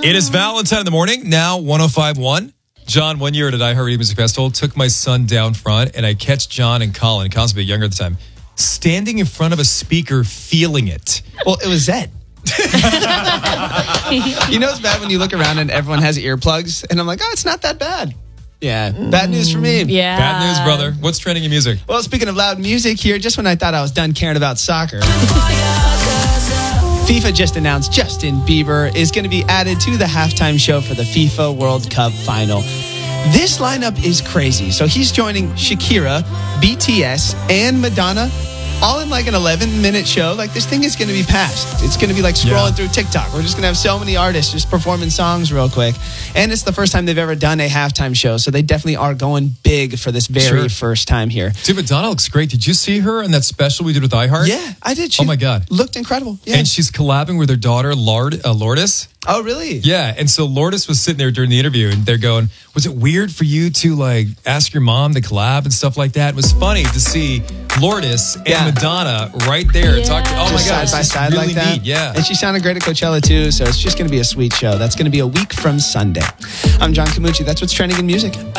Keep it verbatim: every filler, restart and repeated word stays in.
It is Valentine in the morning, now one oh five point one. John, one year at iHeartRadio Music Festival, took my son down front, and I catch John and Colin, Colin's a bit younger at the time, standing in front of a speaker, feeling it. Well, it was Zed. You know it's bad when you look around and everyone has earplugs, and I'm like, oh, it's not that bad. Yeah, bad news for me. Yeah. Bad news, brother. What's trending in music? Well, speaking of loud music here, just when I thought I was done caring about soccer, FIFA just announced Justin Bieber is going to be added to the halftime show for the FIFA World Cup final. This lineup is crazy. So he's joining Shakira, B T S, and Madonna, all in like an eleven-minute show. Like, this thing is going to be passed. It's going to be like scrolling Yeah. through TikTok. We're just going to have so many artists just performing songs real quick. And it's the first time they've ever done a halftime show, so they definitely are going big for this very Sure. first time here. Dude, Madonna looks great. Did you see her in that special we did with iHeart? Yeah, I did. She Oh, my God. looked incredible. Yeah. And she's collabing with her daughter, Lord, uh, Lourdes. Oh, really? Yeah, and so Lourdes was sitting there during the interview, and they're going, was it weird for you to, like, ask your mom to collab and stuff like that? It was funny to see Lourdes and Yeah. Madonna right there. Yeah. Talk, oh, my Just God. side it's by just side really like that. neat. Yeah. And she sounded great at Coachella too, so it's just going to be a sweet show. That's going to be a week from Sunday. I'm John Camucci. That's what's trending in music.